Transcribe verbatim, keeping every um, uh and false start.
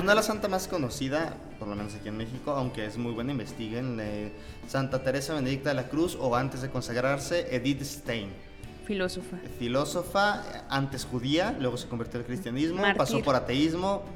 no es la santa más conocida, por lo menos aquí en México, aunque es muy buena, investiguen. Eh, Santa Teresa Benedicta de la Cruz, o antes de consagrarse, Edith Stein. Filósofa. Filósofa, antes judía, luego se convirtió al cristianismo, Mártir. pasó por ateísmo,